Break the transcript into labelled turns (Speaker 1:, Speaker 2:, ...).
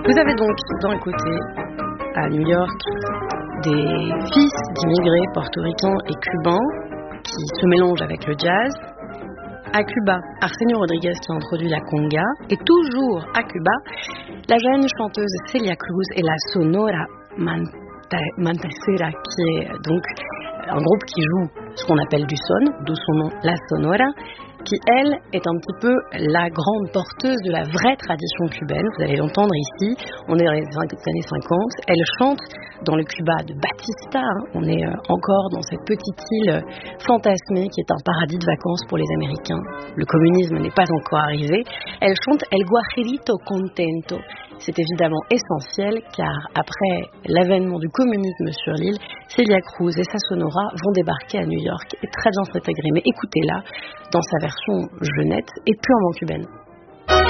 Speaker 1: Vous avez donc d'un côté, à New York, des fils d'immigrés portoricains et cubains qui se mélangent avec le jazz. À Cuba, Arsenio Rodriguez qui a introduit la conga. Et toujours à Cuba, la jeune chanteuse Celia Cruz et la Sonora Matancera, qui est donc un groupe qui joue ce qu'on appelle du son, d'où son nom, la Sonora, qui, elle, est un petit peu la grande porteuse de la vraie tradition cubaine. Vous allez l'entendre ici, on est dans les années 50. Elle chante dans le Cuba de Batista. On est encore dans cette petite île fantasmée qui est un paradis de vacances pour les Américains. Le communisme n'est pas encore arrivé. Elle chante El Guajirito Contento. C'est évidemment essentiel car après l'avènement du communisme sur l'île, Celia Cruz et sa Sonora vont débarquer à New York et très bien s'intégrer. Mais écoutez-la dans sa version jeunette et purement cubaine.